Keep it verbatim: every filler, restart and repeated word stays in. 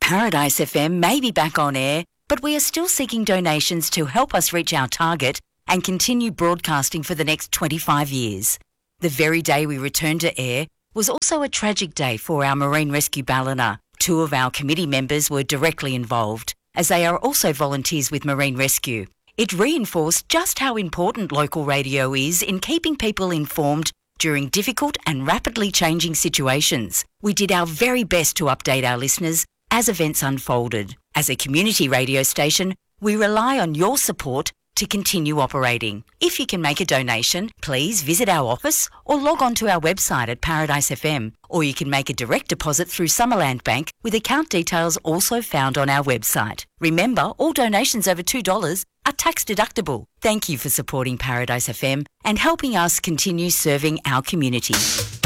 Paradise F M may be back on air, but we are still seeking donations to help us reach our target and continue broadcasting for the next twenty-five years. The very day we returned to air was also a tragic day for our Marine Rescue Ballina. Two of our committee members were directly involved, as they are also volunteers with Marine Rescue. It reinforced just how important local radio is in keeping people informed during difficult and rapidly changing situations. We did our very best to update our listeners as events unfolded. As a community radio station, we rely on your support to continue operating. If you can make a donation, please visit our office or log on to our website at Paradise F M, or you can make a direct deposit through Summerland Bank with account details also found on our website. Remember, all donations over two dollars are tax deductible. Thank you for supporting Paradise F M and helping us continue serving our community.